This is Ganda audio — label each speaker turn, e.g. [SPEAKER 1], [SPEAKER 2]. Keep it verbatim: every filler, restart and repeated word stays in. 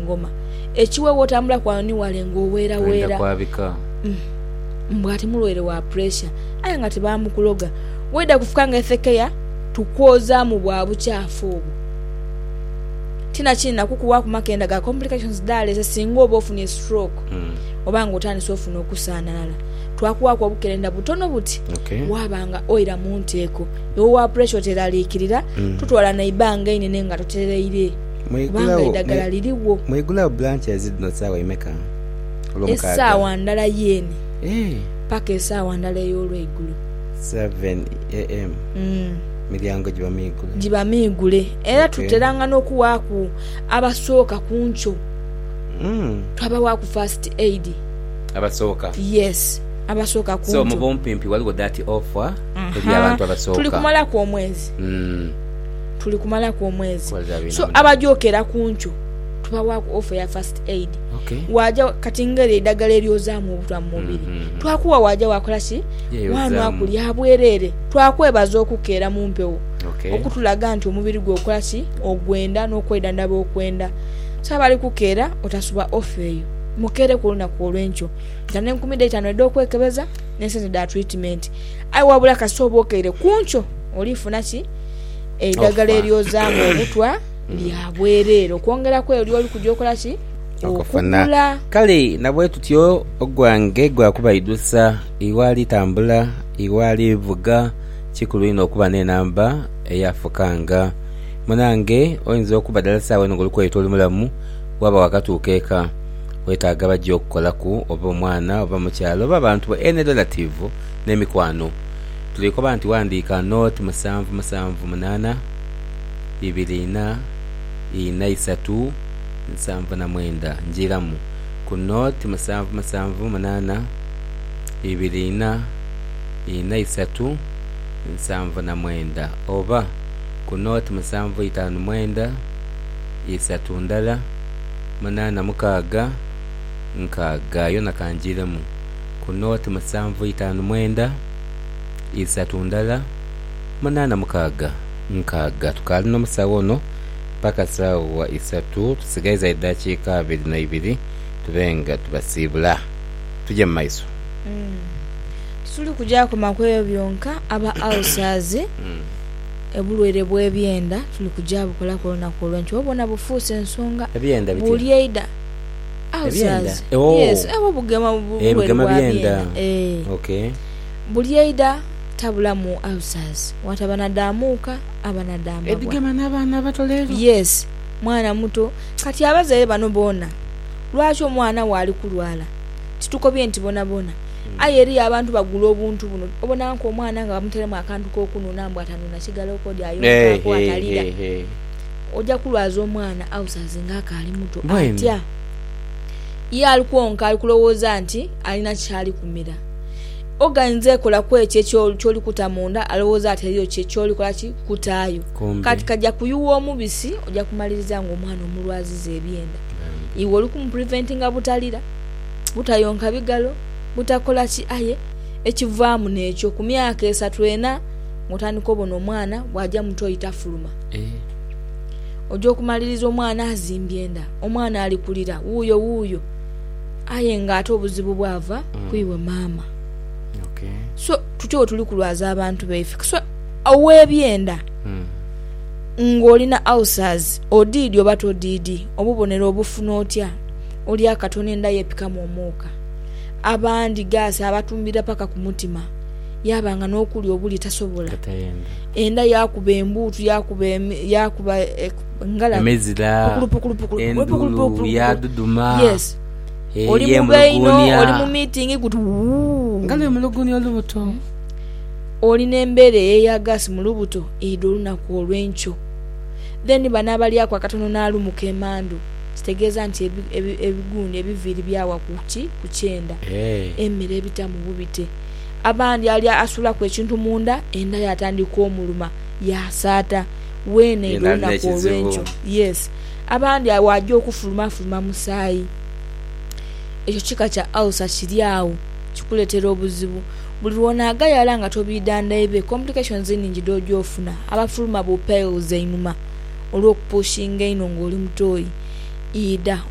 [SPEAKER 1] engoma ekiwewe otambula kwani walengo owera wera
[SPEAKER 2] kwabika
[SPEAKER 1] mm. mbwati mulwere wa pressure aya ngati bamukuloga weda kufukanga efekeya tukwoza mu bwa buchafu obwo tina china kukuwa kumakenda ga complications dale ze singo bofune stroke
[SPEAKER 2] mm.
[SPEAKER 1] obanga otani sofuna okusanala twakuwa kwa bukerenda butono buti
[SPEAKER 2] okay.
[SPEAKER 1] wabanga oira munteko yo wa pressure teralikirira mm. tutwala na ibanga inene nga totereire
[SPEAKER 3] mwigula
[SPEAKER 1] idagala liriwo
[SPEAKER 3] mwigula branches no sawa imeka
[SPEAKER 1] olomkaga sawa ndala yeni
[SPEAKER 3] eh
[SPEAKER 1] paka sawa ndala yolo igulu
[SPEAKER 3] seven a m
[SPEAKER 1] mm
[SPEAKER 3] milyango jiba migule
[SPEAKER 1] jiba migule era okay. tuteranga nokuwaku abasoka kuncho
[SPEAKER 3] mm
[SPEAKER 1] twaba waku first aid
[SPEAKER 2] abasoka
[SPEAKER 1] yes abasoka kuncho
[SPEAKER 2] so mubompimpi waliwo that offer eli abantu abasoka
[SPEAKER 1] tulikumala ku omwezi
[SPEAKER 2] mm
[SPEAKER 1] tulikumala ku omwezi so abajokera kuncho tuba waku offer ya first aid
[SPEAKER 2] okay
[SPEAKER 1] waja katingere idagala eryozamu obutwa mu mubiri
[SPEAKER 2] mm-hmm.
[SPEAKER 1] twakuwa waja wakola ki
[SPEAKER 2] yeah,
[SPEAKER 1] wano akuli abwerere twakwebaza okukeera mu mpewo
[SPEAKER 2] okay
[SPEAKER 1] okutulaga nti omubiri gwe okola ki ogwenda n'okweda ndaba okwenda sabali kukeera otasuba offer eyo mukere kuluna ku olwencho tane nkumi ttaano edda okwekebeza n'ensente da treatment ai wabula kasobo okere kuncho olifuna ki eidagala eryozamu obutwa lyabwerere okwongera kwe oli oli kujokola ki
[SPEAKER 3] okufuna kale nabwe tutyo ogwange gwakubaidusa iwali tambula iwali vuga kikulu ino okuba n'enamba eyafukanga munange oyinza okubadala sawa ngo likweta oli mulamu waba wakatuukeeka wetaaga bajja okukolaku oba omwana oba mukyalo oba abantu ene relative n'emikwano tuliko bantu wandiika note musanvu musanvu munana ibiri ina ina isatu nsanvu na mwenda njiramu ku note musanvu musanvu munana ibiri ina ina isatu nsanvu na mwenda oba ku note musanvu itaano mwenda isatu ndala munana mukaaga nkaaga yona kanjiramu ku note musanvu itaano mwenda isatu ndala munana mukaaga nkaaga tukali no musawo no paka sawa isatu tusigaiza idakiika abiri na ibiri tubenga tubasibula tuje mu maiso
[SPEAKER 1] mm. tuli kujja ku makweyo byonka aba ulcers mm. ebulwere bw'ebyenda tuli kujja bukola kolona koloncho obona bufuuse ensonga
[SPEAKER 3] ebyenda biti
[SPEAKER 1] bulyeida ulcers
[SPEAKER 3] oh.
[SPEAKER 1] yes abo bugema bulwere bw'ebyenda
[SPEAKER 3] eh okay
[SPEAKER 1] bulyeida tabula mu ulcers watabana damuka abana damba
[SPEAKER 3] ebigema n'abana batolero
[SPEAKER 1] yes mwana muto kati abazaye bano bona lwaki omwana wali kulwala titukobye nti bona bona hmm. ayeri abantu bagula obuntu buno obona nko omwana nga bamuteremu akantu k'okununa mbwa atanuna kigalo kodi ayonka hey, ko atalira hey, hey, hey. Oja kulwaza omwana ulcers ngaka ali muto atya ye alikuonka alikulowooza nti alina kyali kumira oganze kola kweche kyo kyoli kutamunda alowooza ati eriyo kye kyoli kola ki kutaayo kati kajja kuyuwa omubisi oja kumaliriza ngo omwana omulwaziza ebyenda iwe oli kumpreventinga butalira butayonka bigalo butakola ki aye ekivaamu n'ekyo ku myaka esatu ena mutandika obona omwana bw'ajja muto itafuluma
[SPEAKER 2] eh
[SPEAKER 1] oja okumaliriza omwana azimbyenda omwana alikulira wuuyo wuuyo aye ng'ate obuzibu bwava mm. kuiwe maama
[SPEAKER 2] okay
[SPEAKER 1] so tutyo tuli kulwaza abantu baife so awebyenda
[SPEAKER 2] mm.
[SPEAKER 1] ngolina ulcers odidi obato odidi obubonero obufuna otya oli akatone nda yepika mu omuka abandi gasa abatumbira paka ku mutima yabanga n'okuli obuli tasobola
[SPEAKER 2] katayenda
[SPEAKER 1] enda yakuba embuutu yakuba yakuba ngala
[SPEAKER 2] emezira endulu yaduduma
[SPEAKER 1] yes oli mu baino oli mu meeting gutu
[SPEAKER 3] ngale muluguni olubuto
[SPEAKER 1] oli nembere ya gas mu lubuto edoluna ku olwencho then bana bali akwa katono nalu mukemandu kitegeza nti ebigundi ebiviri byawa kuki kuchenda
[SPEAKER 2] hey.
[SPEAKER 1] Emmere ebitamu bubite abandi ali asula ku ekintu munda enda yatandika omuluma yasaata wene edoluna ku olwencho yes abandi awajja okufuluma fuluma musayi ekyo kika kya ulcer kiryawo kikuletera obuzibu buli wona agayala nga tobidanda ebe complications ningi dojo ofuna abafuluma bu pills einuma olw'okupushinga ino ng'oli mutoyi ida